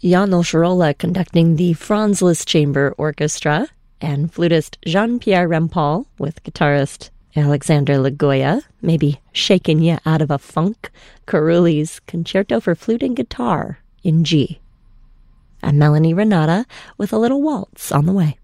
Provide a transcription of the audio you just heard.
Jan Olsharola conducting the Franz Liszt Chamber Orchestra, and flutist Jean-Pierre Rampal with guitarist Alexander Lagoya, maybe shaking you out of a funk, Carulli's Concerto for Flute and Guitar in G. I'm Melanie Renata with a little waltz on the way.